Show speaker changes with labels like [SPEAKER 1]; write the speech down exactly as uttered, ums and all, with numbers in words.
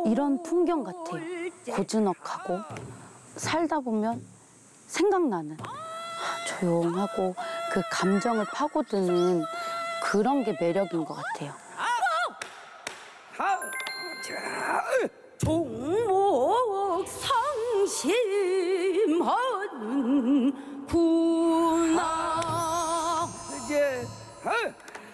[SPEAKER 1] 이런 풍경 같아요. 고즈넉하고 살다 보면 생각나는 조용하고 그 감정을 파고드는 그런 게 매력인 것 같아요.
[SPEAKER 2] 종목 상심하는 구